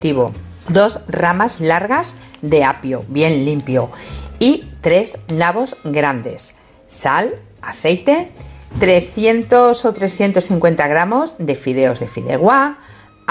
2 ramas largas de apio bien limpio y 3 nabos grandes, sal, aceite, 300 o 350 gramos de fideos de fideuá,